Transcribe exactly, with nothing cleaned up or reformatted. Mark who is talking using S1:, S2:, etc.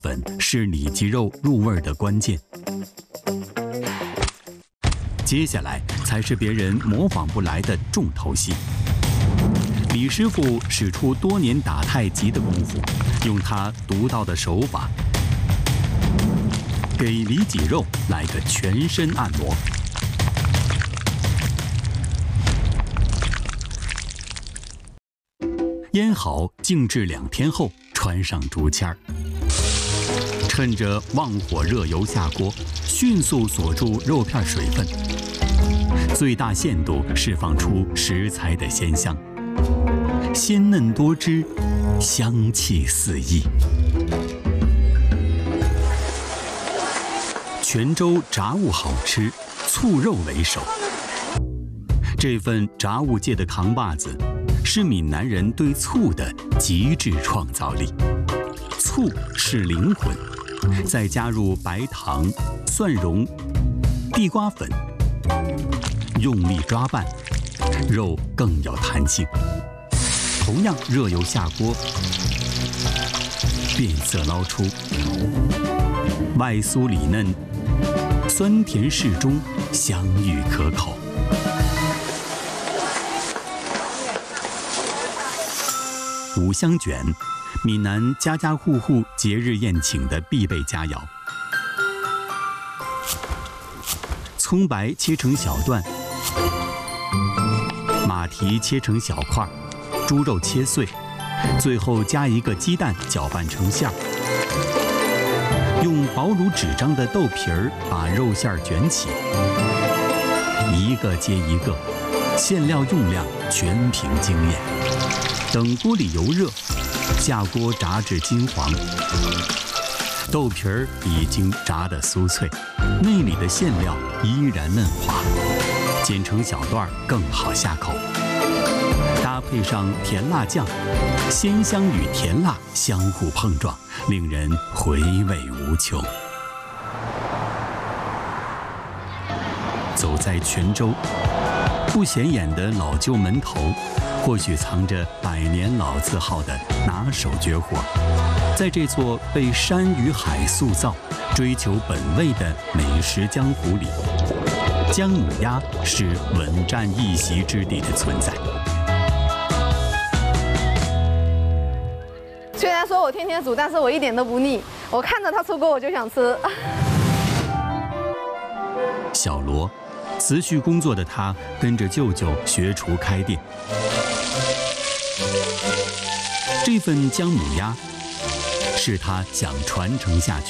S1: 粉是里脊肉入味的关键。接下来才是别人模仿不来的重头戏。李师傅使出多年打太极的功夫，用他独到的手法，给里脊肉来个全身按摩。腌好静置两天后，穿上竹签儿，趁着旺火热油下锅，迅速锁住肉片水分，最大限度释放出食材的鲜香，鲜嫩多汁，香气四溢。泉州炸物好吃，醋肉为首。这份炸物界的扛把子，是闽南人对醋的极致创造力。醋是灵魂，再加入白糖、蒜蓉、地瓜粉，用力抓拌，肉更有弹性。同样热油下锅，变色捞出，外酥里嫩，酸甜适中，香芋可口。五香卷，闽南家家户户节日宴请的必备佳肴。葱白切成小段，马蹄切成小块，猪肉切碎，最后加一个鸡蛋搅拌成馅儿。用薄如纸张的豆皮儿把肉馅儿卷起，一个接一个，馅料用量全凭经验。等锅里油热，下锅炸至金黄，豆皮儿已经炸得酥脆，内里的馅料依然嫩滑，剪成小段更好下口。搭配上甜辣酱，鲜香与甜辣相互碰撞，令人回味无穷。走在泉州，不显眼的老旧门头，或许藏着百年老字号的拿手绝活。在这座被山与海塑造、追求本味的美食江湖里，姜母鸭是稳占一席之地的存在。
S2: 虽然说我天天煮，但是我一点都不腻。我看着它出锅，我就想吃。
S1: 小罗，辞去工作的他跟着舅舅学厨开店。这份姜母鸭是他想传承下去